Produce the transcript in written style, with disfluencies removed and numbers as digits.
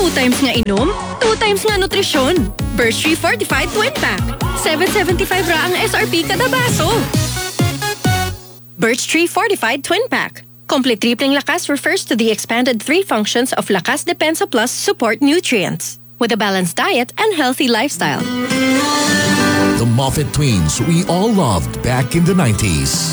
2 times nga inom, 2 times nga nutrisyon. Birch Tree Fortified Twin Pack. 7.75 ra ang SRP kada baso. Birch Tree Fortified Twin Pack. Complete tripling lakas refers to the expanded 3 functions of Lakas Depensa Plus support nutrients. With a balanced diet and healthy lifestyle. The Moffat Twins we all loved back in the 90s.